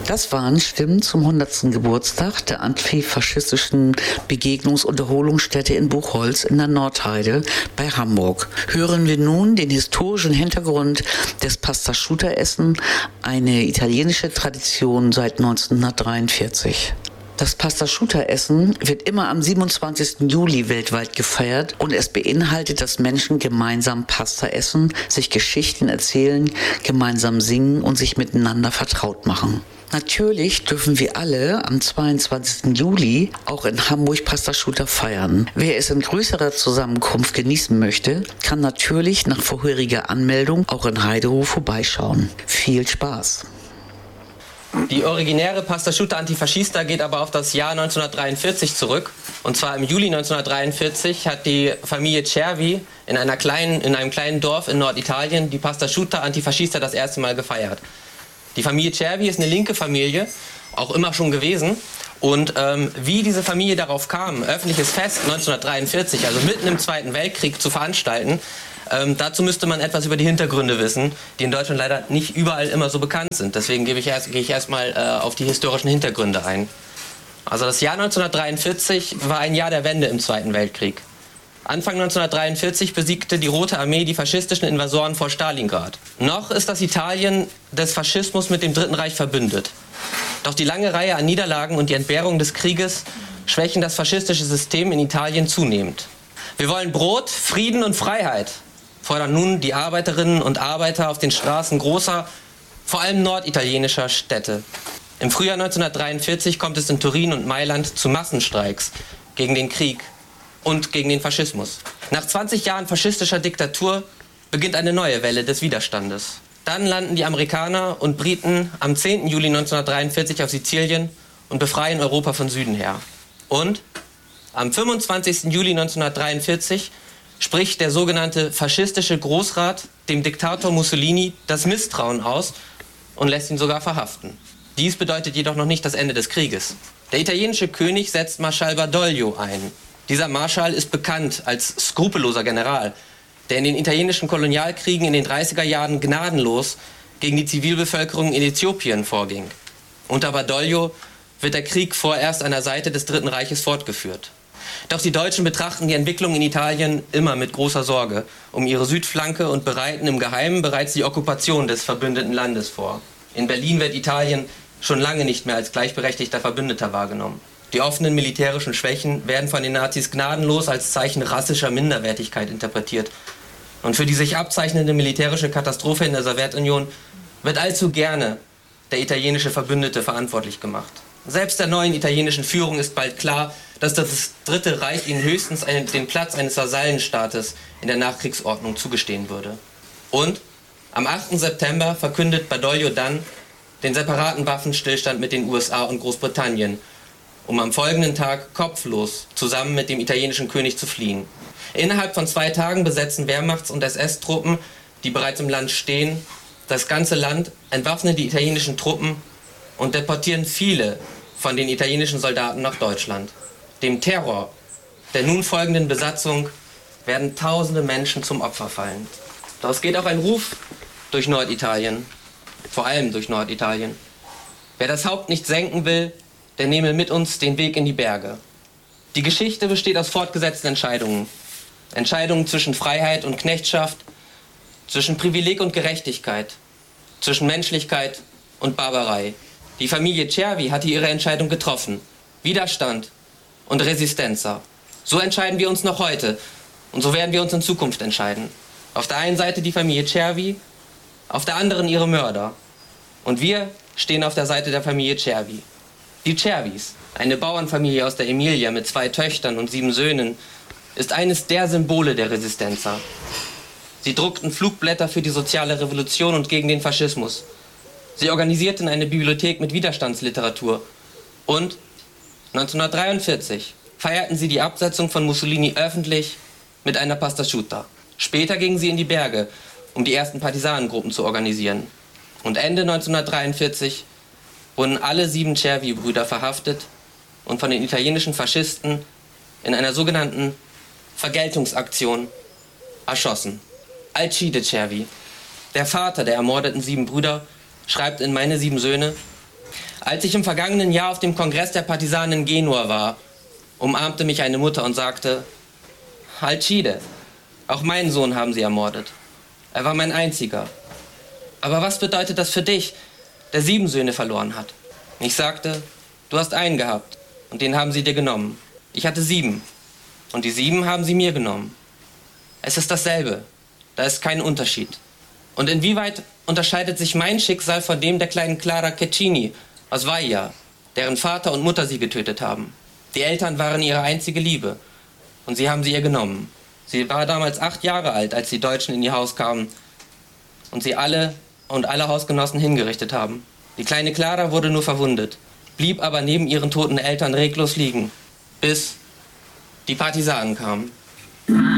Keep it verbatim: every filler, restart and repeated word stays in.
Das waren Stimmen zum hundertsten Geburtstag der antifaschistischen Begegnungs- und Erholungsstätte in Buchholz in der Nordheide bei Hamburg. Hören wir nun den historischen Hintergrund des Pastasciutta-Essen, eine italienische Tradition seit neunzehnhundertdreiundvierzig. Das Pastasciutta-Essen wird immer am siebenundzwanzigsten Juli weltweit gefeiert und es beinhaltet, dass Menschen gemeinsam Pasta essen, sich Geschichten erzählen, gemeinsam singen und sich miteinander vertraut machen. Natürlich dürfen wir alle am zweiundzwanzigsten Juli auch in Hamburg Pastasciutta feiern. Wer es in größerer Zusammenkunft genießen möchte, kann natürlich nach vorheriger Anmeldung auch in Heideruh vorbeischauen. Viel Spaß! Die originäre Pastasciutta Antifascista geht aber auf das Jahr neunzehnhundertdreiundvierzig zurück. Und zwar im Juli neunzehnhundertdreiundvierzig hat die Familie Cervi in, einer kleinen, in einem kleinen Dorf in Norditalien die Pastasciutta Antifascista das erste Mal gefeiert. Die Familie Cervi ist eine linke Familie, auch immer schon gewesen. Und ähm, wie diese Familie darauf kam, öffentliches Fest neunzehnhundertdreiundvierzig, also mitten im Zweiten Weltkrieg, zu veranstalten, Ähm, dazu müsste man etwas über die Hintergründe wissen, die in Deutschland leider nicht überall immer so bekannt sind. Deswegen gebe ich erst, gehe ich erstmal äh, auf die historischen Hintergründe ein. Also das Jahr neunzehnhundertdreiundvierzig war ein Jahr der Wende im Zweiten Weltkrieg. Anfang neunzehnhundertdreiundvierzig besiegte die Rote Armee die faschistischen Invasoren vor Stalingrad. Noch ist das Italien des Faschismus mit dem Dritten Reich verbündet. Doch die lange Reihe an Niederlagen und die Entbehrung des Krieges schwächen das faschistische System in Italien zunehmend. Wir wollen Brot, Frieden und Freiheit, fordern nun die Arbeiterinnen und Arbeiter auf den Straßen großer, vor allem norditalienischer Städte. Im Frühjahr neunzehnhundertdreiundvierzig kommt es in Turin und Mailand zu Massenstreiks gegen den Krieg und gegen den Faschismus. Nach zwanzig Jahren faschistischer Diktatur beginnt eine neue Welle des Widerstandes. Dann landen die Amerikaner und Briten am zehnten Juli neunzehnhundertdreiundvierzig auf Sizilien und befreien Europa von Süden her. Und am fünfundzwanzigsten Juli neunzehnhundertdreiundvierzig spricht der sogenannte faschistische Großrat dem Diktator Mussolini das Misstrauen aus und lässt ihn sogar verhaften. Dies bedeutet jedoch noch nicht das Ende des Krieges. Der italienische König setzt Marschall Badoglio ein. Dieser Marschall ist bekannt als skrupelloser General, der in den italienischen Kolonialkriegen in den dreißiger Jahren gnadenlos gegen die Zivilbevölkerung in Äthiopien vorging. Unter Badoglio wird der Krieg vorerst an der Seite des Dritten Reiches fortgeführt. Doch die Deutschen betrachten die Entwicklung in Italien immer mit großer Sorge um ihre Südflanke und bereiten im Geheimen bereits die Okkupation des verbündeten Landes vor. In Berlin wird Italien schon lange nicht mehr als gleichberechtigter Verbündeter wahrgenommen. Die offenen militärischen Schwächen werden von den Nazis gnadenlos als Zeichen rassischer Minderwertigkeit interpretiert. Und für die sich abzeichnende militärische Katastrophe in der Sowjetunion wird allzu gerne der italienische Verbündete verantwortlich gemacht. Selbst der neuen italienischen Führung ist bald klar, dass das Dritte Reich ihnen höchstens einen, den Platz eines Vasallenstaates in der Nachkriegsordnung zugestehen würde. Und am achten September verkündet Badoglio dann den separaten Waffenstillstand mit den U S A und Großbritannien, um am folgenden Tag kopflos zusammen mit dem italienischen König zu fliehen. Innerhalb von zwei Tagen besetzen Wehrmachts- und S S-Truppen, die bereits im Land stehen, das ganze Land, entwaffnen die italienischen Truppen und deportieren viele von den italienischen Soldaten nach Deutschland. Dem Terror der nun folgenden Besatzung werden tausende Menschen zum Opfer fallen. Doch es geht auch ein Ruf durch Norditalien, vor allem durch Norditalien. Wer das Haupt nicht senken will, der nehme mit uns den Weg in die Berge. Die Geschichte besteht aus fortgesetzten Entscheidungen. Entscheidungen zwischen Freiheit und Knechtschaft, zwischen Privileg und Gerechtigkeit, zwischen Menschlichkeit und Barbarei. Die Familie Cervi hatte ihre Entscheidung getroffen. Widerstand und Resistenza. So entscheiden wir uns noch heute und so werden wir uns in Zukunft entscheiden. Auf der einen Seite die Familie Cervi, auf der anderen ihre Mörder. Und wir stehen auf der Seite der Familie Cervi. Die Cervis, eine Bauernfamilie aus der Emilia mit zwei Töchtern und sieben Söhnen, ist eines der Symbole der Resistenza. Sie druckten Flugblätter für die soziale Revolution und gegen den Faschismus. Sie organisierten eine Bibliothek mit Widerstandsliteratur. Und neunzehnhundertdreiundvierzig feierten sie die Absetzung von Mussolini öffentlich mit einer Pastasciutta. Später gingen sie in die Berge, um die ersten Partisanengruppen zu organisieren. Und Ende neunzehnhundertdreiundvierzig wurden alle sieben Cervi-Brüder verhaftet und von den italienischen Faschisten in einer sogenannten Vergeltungsaktion erschossen. Alcide Cervi, der Vater der ermordeten sieben Brüder, schreibt in Meine sieben Söhne: Als ich im vergangenen Jahr auf dem Kongress der Partisanen in Genua war, umarmte mich eine Mutter und sagte: Alcide, auch meinen Sohn haben sie ermordet. Er war mein einziger. Aber was bedeutet das für dich, der sieben Söhne verloren hat? Ich sagte: Du hast einen gehabt und den haben sie dir genommen. Ich hatte sieben und die sieben haben sie mir genommen. Es ist dasselbe, da ist kein Unterschied. Und inwieweit unterscheidet sich mein Schicksal von dem der kleinen Clara Cecchini aus Vaia, deren Vater und Mutter sie getötet haben? Die Eltern waren ihre einzige Liebe und sie haben sie ihr genommen. Sie war damals acht Jahre alt, als die Deutschen in ihr Haus kamen und sie alle und alle Hausgenossen hingerichtet haben. Die kleine Clara wurde nur verwundet, blieb aber neben ihren toten Eltern reglos liegen, bis die Partisanen kamen.